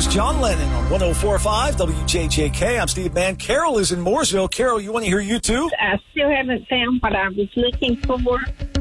There's John Lennon on 104.5 WJJK. I'm Steve Mann. Carol is in Mooresville. Carol, you want to hear you too? I still haven't found what I was looking for.